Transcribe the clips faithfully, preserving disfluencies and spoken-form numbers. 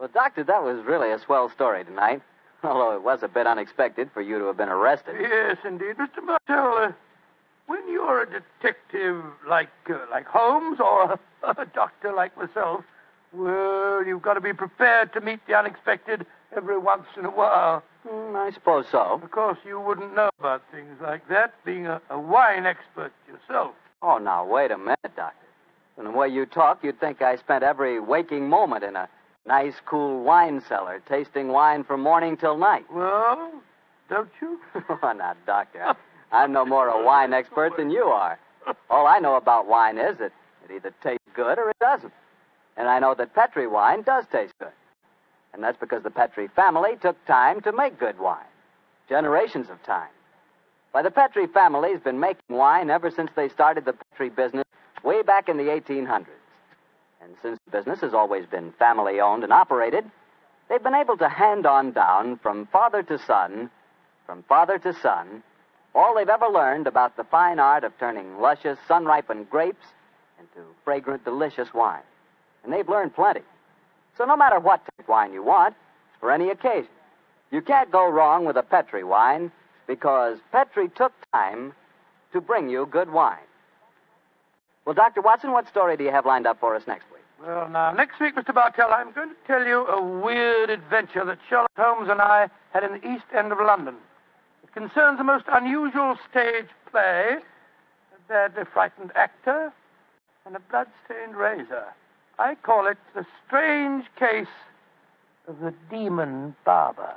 Well, Doctor, that was really a swell story tonight. Although it was a bit unexpected for you to have been arrested. Yes, indeed. Mister Bartell, uh, when you're a detective like uh, like Holmes or a, a doctor like myself, well, you've got to be prepared to meet the unexpected every once in a while. Mm, I suppose so. Of course, you wouldn't know about things like that, being a, a wine expert yourself. Oh, now, wait a minute, Doctor. From the way you talk, you'd think I spent every waking moment in a nice, cool wine cellar, tasting wine from morning till night. Well, don't you? Oh, now, Doctor, I'm no more a wine expert than you are. All I know about wine is that it either tastes good or it doesn't. And I know that Petri wine does taste good. And that's because the Petri family took time to make good wine. Generations of time. Why, the Petri family's been making wine ever since they started the Petri business way back in the eighteen hundreds. And since the business has always been family-owned and operated, they've been able to hand on down from father to son, from father to son, all they've ever learned about the fine art of turning luscious, sun-ripened grapes into fragrant, delicious wine. And they've learned plenty. So no matter what type of wine you want, it's for any occasion. You can't go wrong with a Petri wine because Petri took time to bring you good wine. Well, Doctor Watson, what story do you have lined up for us next week? Well, now, next week, Mister Bartell, I'm going to tell you a weird adventure that Sherlock Holmes and I had in the East End of London. It concerns a most unusual stage play, a badly frightened actor, and a blood-stained razor. I call it The Strange Case of the Demon Barber.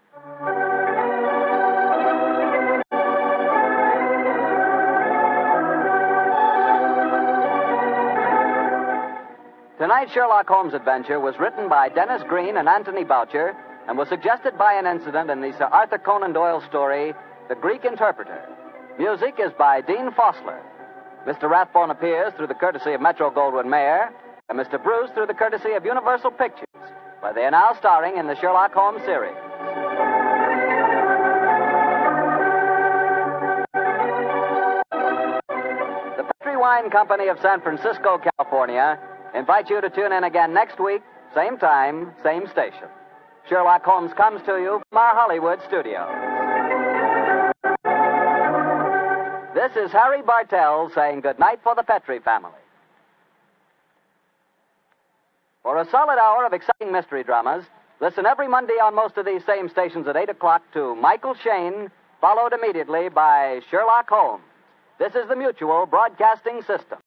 Tonight's Sherlock Holmes adventure was written by Dennis Green and Anthony Boucher and was suggested by an incident in the Sir Arthur Conan Doyle story, The Greek Interpreter. Music is by Dean Fossler. Mister Rathbone appears through the courtesy of Metro-Goldwyn-Mayer, and Mister Bruce through the courtesy of Universal Pictures, where they are now starring in the Sherlock Holmes series. The Petri Wine Company of San Francisco, California, invites you to tune in again next week, same time, same station. Sherlock Holmes comes to you from our Hollywood studio. This is Harry Bartell saying goodnight for the Petri family. For a solid hour of exciting mystery dramas, listen every Monday on most of these same stations at eight o'clock to Michael Shayne, followed immediately by Sherlock Holmes. This is the Mutual Broadcasting System.